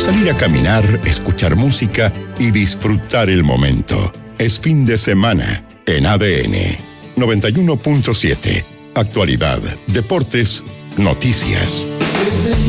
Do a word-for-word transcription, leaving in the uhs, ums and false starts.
salir a caminar, escuchar música y disfrutar el momento. Es fin de semana en A D N noventa y uno punto siete. Actualidad, deportes, noticias.